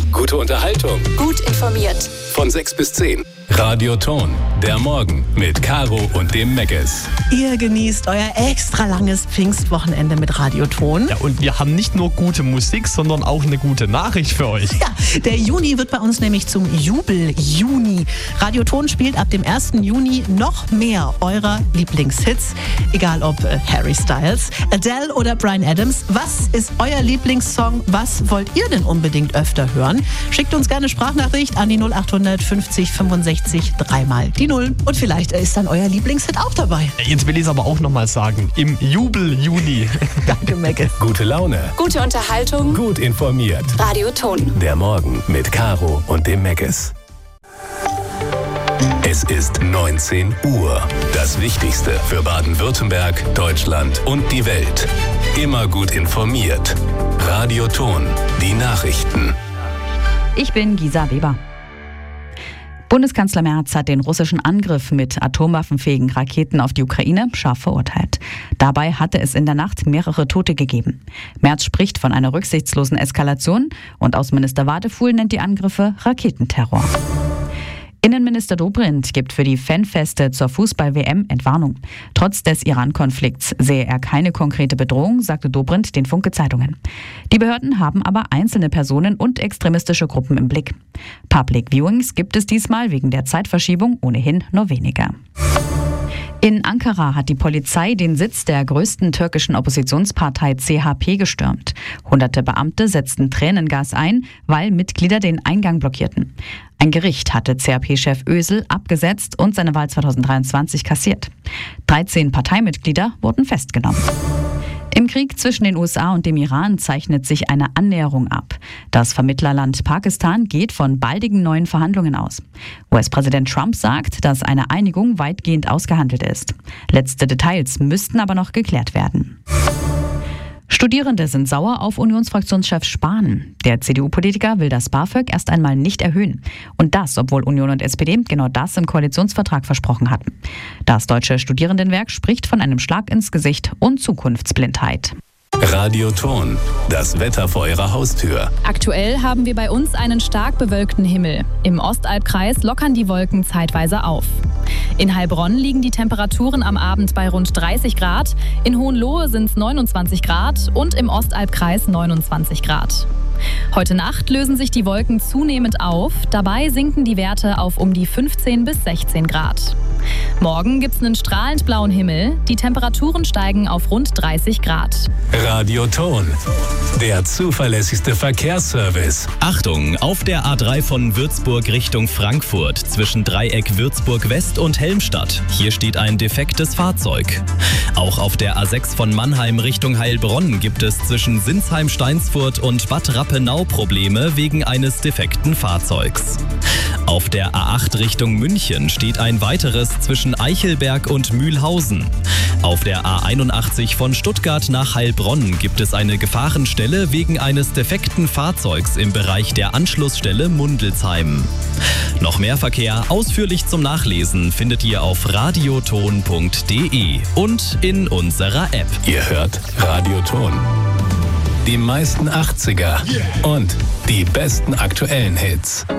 Gute Unterhaltung. Gut informiert. Von 6 bis 10. Radio Ton. Der Morgen mit Caro und dem Meckes. Ihr genießt euer extra langes Pfingstwochenende mit Radio Ton. Ja, und wir haben nicht nur gute Musik, sondern auch eine gute Nachricht für euch. Ja, der Juni wird bei uns nämlich zum Jubel-Juni. Radio Ton spielt ab dem 1. Juni noch mehr eurer Lieblingshits. Egal ob Harry Styles, Adele oder Bryan Adams. Was ist euer Lieblingssong? Was wollt ihr denn unbedingt öfter hören? Schickt uns gerne Sprachnachricht an die 0800 50 65 3 die 0. Und vielleicht ist dann euer Lieblingshit auch dabei. Jetzt will ich es aber auch nochmal sagen. Im Jubel-Juni. Danke, Mecke. Gute Laune. Gute Unterhaltung. Gut informiert. Radio Ton. Der Morgen mit Caro und dem Meckes. Es ist 19 Uhr. Das Wichtigste für Baden-Württemberg, Deutschland und die Welt. Immer gut informiert. Radio Ton. Die Nachrichten. Ich bin Gisa Weber. Bundeskanzler Merz hat den russischen Angriff mit atomwaffenfähigen Raketen auf die Ukraine scharf verurteilt. Dabei hatte es in der Nacht mehrere Tote gegeben. Merz spricht von einer rücksichtslosen Eskalation und Außenminister Wadefuhl nennt die Angriffe Raketenterror. Innenminister Dobrindt gibt für die Fanfeste zur Fußball-WM Entwarnung. Trotz des Iran-Konflikts sehe er keine konkrete Bedrohung, sagte Dobrindt den Funke-Zeitungen. Die Behörden haben aber einzelne Personen und extremistische Gruppen im Blick. Public Viewings gibt es diesmal wegen der Zeitverschiebung ohnehin nur weniger. In Ankara hat die Polizei den Sitz der größten türkischen Oppositionspartei CHP gestürmt. Hunderte Beamte setzten Tränengas ein, weil Mitglieder den Eingang blockierten. Ein Gericht hatte CHP-Chef Özal abgesetzt und seine Wahl 2023 kassiert. 13 Parteimitglieder wurden festgenommen. Im Krieg zwischen den USA und dem Iran zeichnet sich eine Annäherung ab. Das Vermittlerland Pakistan geht von baldigen neuen Verhandlungen aus. US-Präsident Trump sagt, dass eine Einigung weitgehend ausgehandelt ist. Letzte Details müssten aber noch geklärt werden. Studierende sind sauer auf Unionsfraktionschef Spahn. Der CDU-Politiker will das BAföG erst einmal nicht erhöhen. Und das, obwohl Union und SPD genau das im Koalitionsvertrag versprochen hatten. Das Deutsche Studierendenwerk spricht von einem Schlag ins Gesicht und Zukunftsblindheit. Radio Ton. Das Wetter vor Ihrer Haustür. Aktuell haben wir bei uns einen stark bewölkten Himmel. Im Ostalbkreis lockern die Wolken zeitweise auf. In Heilbronn liegen die Temperaturen am Abend bei rund 30 Grad, in Hohenlohe sind es 29 Grad und im Ostalbkreis 29 Grad. Heute Nacht lösen sich die Wolken zunehmend auf, dabei sinken die Werte auf um die 15 bis 16 Grad. Morgen gibt es einen strahlend blauen Himmel, die Temperaturen steigen auf rund 30 Grad. Radio Ton, der zuverlässigste Verkehrsservice. Achtung, auf der A3 von Würzburg Richtung Frankfurt zwischen Dreieck Würzburg West und Helmstadt. Hier steht ein defektes Fahrzeug. Auch auf der A6 von Mannheim Richtung Heilbronn gibt es zwischen Sinsheim-Steinsfurt und Bad Rappenau Probleme wegen eines defekten Fahrzeugs. Auf der A8 Richtung München steht ein weiteres zwischen Eichelberg und Mühlhausen. Auf der A81 von Stuttgart nach Heilbronn gibt es eine Gefahrenstelle wegen eines defekten Fahrzeugs im Bereich der Anschlussstelle Mundelsheim. Noch mehr Verkehr ausführlich zum Nachlesen findet ihr auf radioton.de und in unserer App. Ihr hört Radio Ton. Die meisten 80er und die besten aktuellen Hits.